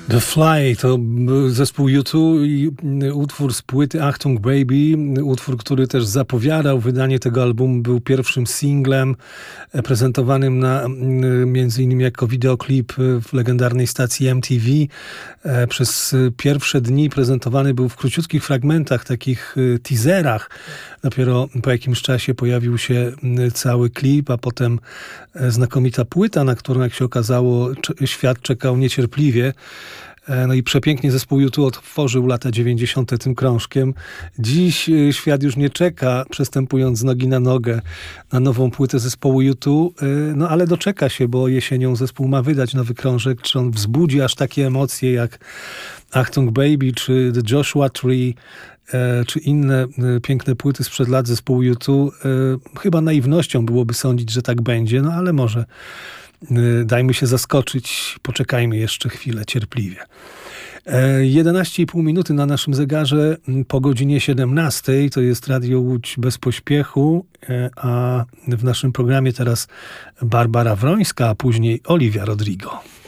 The Fly to był zespół U2 i utwór z płyty Achtung Baby, utwór, który też zapowiadał wydanie tego albumu, był pierwszym singlem prezentowanym między innymi jako wideoklip w legendarnej stacji MTV. Przez pierwsze dni prezentowany był w króciutkich fragmentach, takich teaserach. Dopiero po jakimś czasie pojawił się cały klip, a potem znakomita płyta, na którą, jak się okazało, świat czekał niecierpliwie. No i przepięknie zespół U2 otworzył lata 90. tym krążkiem. Dziś świat już nie czeka, przestępując z nogi na nogę, na nową płytę zespołu U2, no ale doczeka się, bo jesienią zespół ma wydać nowy krążek. Czy on wzbudzi aż takie emocje jak Achtung Baby, czy The Joshua Tree, czy inne piękne płyty sprzed lat zespołu U2? Chyba naiwnością byłoby sądzić, że tak będzie, no ale może dajmy się zaskoczyć, poczekajmy jeszcze chwilę cierpliwie. 11,5 minuty na naszym zegarze po godzinie 17. To jest Radio Łódź bez pośpiechu, a w naszym programie teraz Barbara Wrońska, a później Olivia Rodrigo.